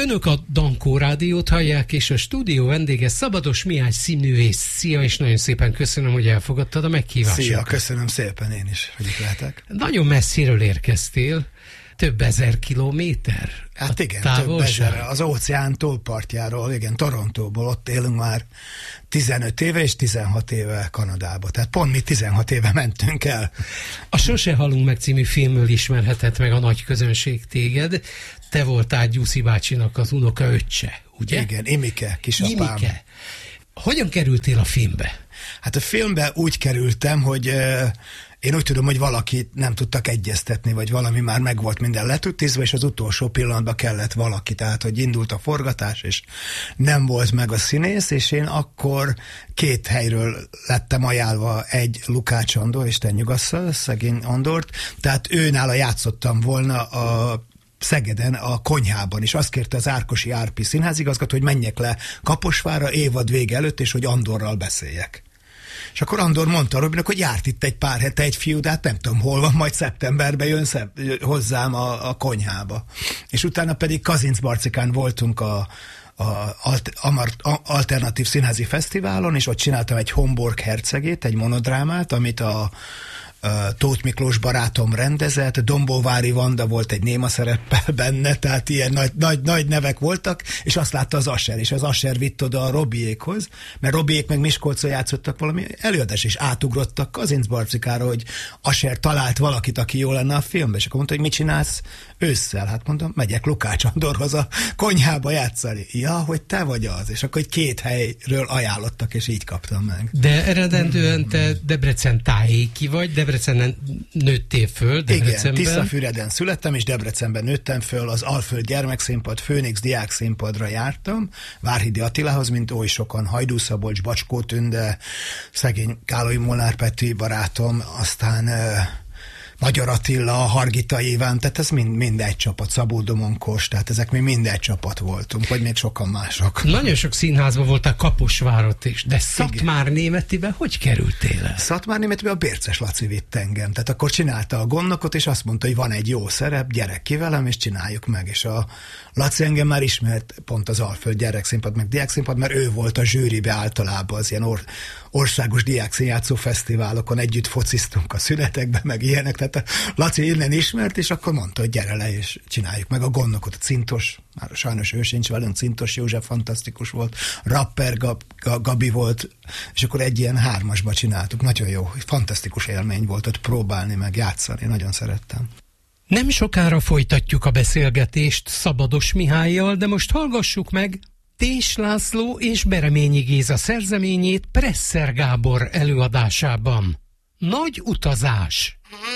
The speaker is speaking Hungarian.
Önök a Dankó Rádiót hallják, és a stúdió vendége Szabados Mihály színművész. Szia, és nagyon szépen köszönöm, hogy elfogadtad a meghívást. Szia, köszönöm szépen én is, hogy itt lehetek. Nagyon messziről érkeztél, több ezer kilométer. Hát igen, több ezer, az óceán túlpartjáról, igen, Torontóból, ott élünk már 15 éve és 16 éve Kanadába. Tehát pont mi 16 éve mentünk el. A Sose halunk meg című filmből ismerhetett meg a nagy közönség téged. Te voltál Gyuszi bácsinak az unokaöccse, ugye? Igen, Imike, kisapám. Imike. Hogyan kerültél a filmbe? Hát a filmbe úgy kerültem, hogy én úgy tudom, hogy valakit nem tudtak egyeztetni, vagy valami már meg volt minden letutizva, és az utolsó pillanatban kellett valaki, tehát hogy indult a forgatás, és nem volt meg a színész, és én akkor 2 helyről lettem ajánlva, egy Lukács Andor, Isten nyugassza, szegény Andort, tehát őnála játszottam volna a Szegeden, a konyhában, és azt kérte az Árkosi Árpi színházigazgató, hogy menjek le Kaposvárra évad vége előtt, és hogy Andorral beszéljek. És akkor Andor mondta Robinak, hogy járt itt egy pár hete egy fiú, de hát nem tudom hol van, majd szeptemberben jön hozzám a konyhába. És utána pedig Kazincbarcikán voltunk a Alternatív Színházi Fesztiválon, és ott csináltam egy Homburg hercegét, egy monodrámát, amit a Tóth Miklós barátom rendezett, Dombóvári Vanda volt egy néma szereppel benne, tehát ilyen nagy nevek voltak, és azt látta az Asser, és az Asser vitt oda a Robiékhoz, mert Robiék meg Miskolcon játszottak valami előadás, és átugrottak Kazincbarcikára, hogy Asser talált valakit, aki jó lenne a filmben, és akkor mondta, hogy mit csinálsz ősszel? Hát mondom, megyek Lukács Andorhoz a konyhába játszani. Ja, hogy te vagy az, és akkor 2 helyről ajánlottak, és így kaptam meg. De eredendően te Debrecen tájéki vagy, Debrecenen nőttél föl, Debrecenben. Igen, Tiszafüreden születtem, és Debrecenben nőttem föl, az Alföld gyermekszínpad, Főnix diák színpadra jártam, Várhidi Attilához, mint oly sokan, Hajdú Szabolcs, Bacskó Tünde, szegény Káloly Molnár Peti barátom, aztán Magyar Attila, Hargita Iván, tehát ez mind egy csapat, Szabó Domonkos, tehát ezek mi mind egy csapat voltunk, vagy még sokan mások. Nagyon sok színházban voltál, Kaposvárot is, de Szatmárnémetibe hogy kerültél el? Szatmárnémetibe a Bérces Laci vitt engem, tehát akkor csinálta a gondnokot, és azt mondta, hogy van egy jó szerep, gyerek ki velem, és csináljuk meg, és a Laci engem már ismert pont az Alföld gyerekszínpad, meg diákszínpad, mert ő volt a zsűribe általában az ilyen országos diákszínjátszó fesztiválokon, együtt fociztunk a szünetekben, meg ilyenek, tehát a Laci innen ismert, és akkor mondta, hogy gyere le, és csináljuk meg a gondnokot. A Cintos, már sajnos ő sincs velünk, Cintos József fantasztikus volt, Rapper Gabi volt, és akkor egy ilyen 3-asba csináltuk. Nagyon jó, fantasztikus élmény volt ott próbálni, meg játszani, nagyon szerettem. Nem sokára folytatjuk a beszélgetést Szabados Mihállyal, de most hallgassuk meg Tés László és Bereményi Géza szerzeményét Presser Gábor előadásában. Nagy utazás.